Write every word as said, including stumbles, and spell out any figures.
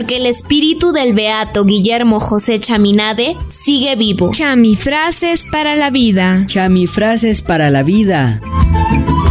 porque el espíritu del beato Guillermo José Chaminade sigue vivo. Chamifrases para la vida. Chamifrases para la vida.